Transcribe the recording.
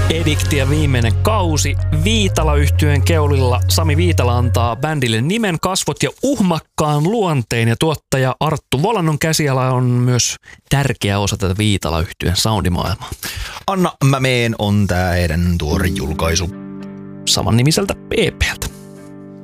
Ediktiä viimeinen kausi. Viitala-yhtyeen keulilla Sami Viitala antaa bändille nimen, kasvot ja uhmakkaan luonteen, ja tuottaja Arttu Volannon käsiala on myös tärkeä osa tätä Viitala-yhtyeen soundimaailmaa. Anna mä meen on tää heidän tuore julkaisu Saman nimiseltä EP:ltä.